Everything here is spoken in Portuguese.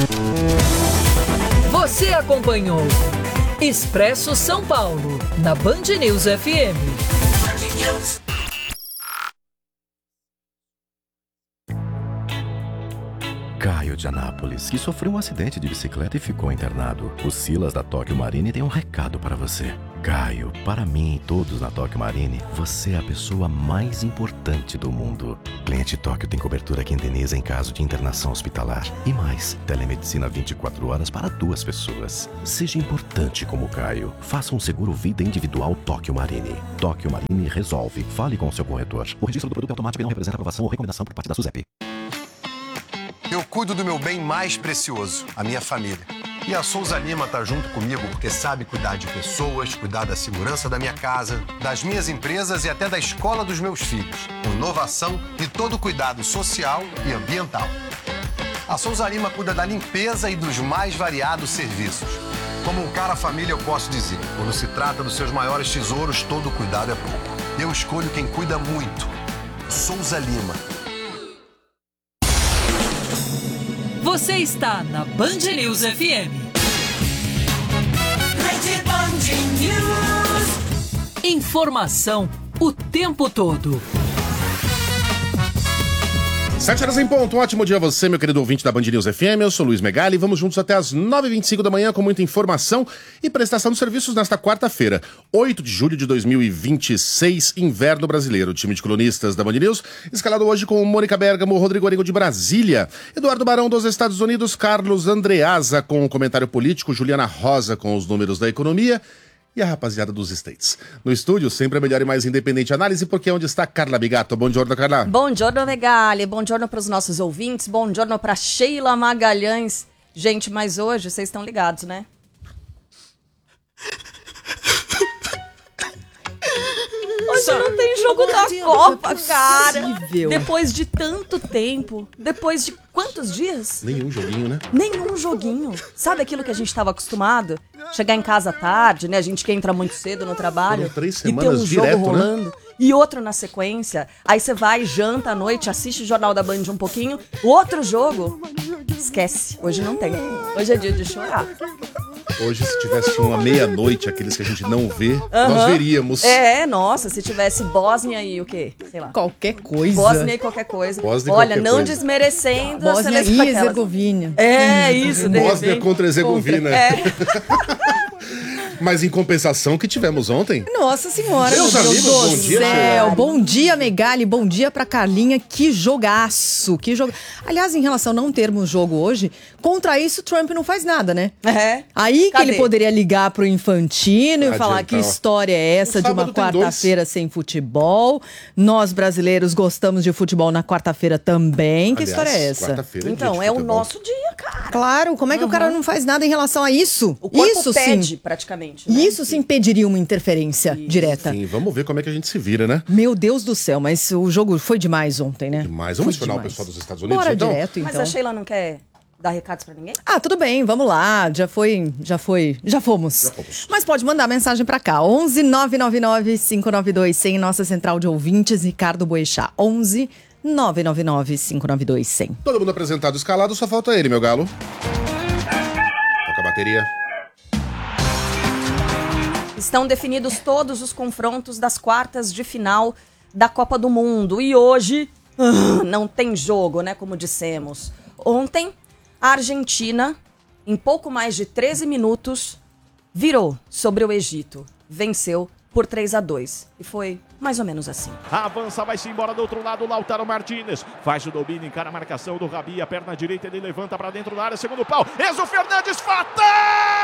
Você acompanhou Expresso São Paulo, na Band News FM. Caio de Anápolis, que sofreu um acidente de bicicleta e ficou internado. O Silas da Tóquio Marine tem um recado para você. Caio, para mim e todos na Tóquio Marine, você é a pessoa mais importante do mundo. Cliente Tóquio tem cobertura que indeniza em caso de internação hospitalar. E mais, telemedicina 24 horas para 2 pessoas. Seja importante como Caio. Faça um seguro vida individual Tóquio Marine. Tóquio Marine resolve. Fale com o seu corretor. O registro do produto é automático e não representa aprovação ou recomendação por parte da SUSEP. Eu cuido do meu bem mais precioso, a minha família. E a Souza Lima tá junto comigo porque sabe cuidar de pessoas, cuidar da segurança da minha casa, das minhas empresas e até da escola dos meus filhos. Com inovação e todo cuidado social e ambiental. A Souza Lima cuida da limpeza e dos mais variados serviços. Como um cara família, eu posso dizer, quando se trata dos seus maiores tesouros, todo cuidado é pouco. Eu escolho quem cuida muito. Souza Lima. Você está na Band News FM. Rede Band News. Informação o tempo todo. 7 horas em ponto, um ótimo dia a você, meu querido ouvinte da Band News FM, eu sou Luiz Megali, vamos juntos até as 9h25 da manhã com muita informação e prestação de serviços nesta quarta-feira, 8 de julho de 2026, inverno brasileiro. O time de colunistas da Band News, escalado hoje com Mônica Bergamo, Rodrigo Arengo de Brasília, Eduardo Barão dos Estados Unidos, Carlos Andreasa com o comentário político, Juliana Rosa com os números da economia, e a rapaziada dos States. No estúdio, sempre a melhor e mais independente análise, porque é onde está Carla Bigato. Bom giorno, Carla. Bom giorno, Megali. Bom giorno para os nossos ouvintes. Bom giorno para Sheila Magalhães. Gente, mas hoje vocês estão ligados, né? Hoje não tem jogo da Copa, cara. Depois de tanto tempo. Depois de quantos dias? Nenhum joguinho, né? Nenhum joguinho. Sabe aquilo que a gente estava acostumado? Chegar em casa tarde, né? A gente que entra muito cedo no trabalho. Foram 3 e ter semanas um direto, jogo rolando. Né? E outro na sequência. Aí você vai, janta à noite, assiste o Jornal da Band um pouquinho. Outro jogo. Esquece. Hoje não tem. Hoje é dia de chorar. Hoje, se tivesse uma meia-noite, aqueles que a gente não vê, nós veríamos. Nossa, se tivesse Bósnia e o quê? Sei lá. Qualquer coisa. Bósnia e qualquer coisa. Bósnia Olha, qualquer não coisa. Desmerecendo a Bósnia seleção. e Herzegovina. Isso. Bósnia contra Herzegovina. Mas em compensação, que tivemos ontem? Nossa senhora, meus amigos, bom dia, céu. Bom dia, Megali, bom dia pra Carlinha. Que jogaço, que jogo. Aliás, em relação a não termos jogo hoje, contra isso, Trump não faz nada, né? Aí que ele poderia ligar pro Infantino e falar que história é essa de uma quarta-feira sem futebol. Nós, brasileiros, gostamos de futebol na quarta-feira também. Que história é essa? Então, é o nosso dia, cara. Claro, como é que o cara não faz nada em relação a isso? O corpo isso pede, sim. praticamente. Né? Isso sim impediria uma interferência direta. Sim, vamos ver como é que a gente se vira, né? Meu Deus do céu, mas o jogo foi demais ontem, né? Demais. Vamos acionar o pessoal dos Estados Unidos, Bora então? direto, então. Mas a Sheila não quer dar recados pra ninguém? Ah, tudo bem, vamos lá. Já fomos. Mas pode mandar mensagem pra cá. 11 999 592 100, nossa central de ouvintes, Ricardo Boechat. 11 999 592 100. Todo mundo apresentado, escalado, só falta ele, meu galo. Toca a bateria. Estão definidos todos os confrontos das quartas de final da Copa do Mundo. E hoje não tem jogo, né? Como dissemos. Ontem, a Argentina, em pouco mais de 13 minutos, virou sobre o Egito. Venceu por 3-2. E foi mais ou menos assim. Avança, vai-se embora do outro lado, Lautaro Martínez. Faz o domínio, encara a marcação do Rabi. A perna direita, ele levanta para dentro da área, segundo pau. Enzo Fernandes, fatal!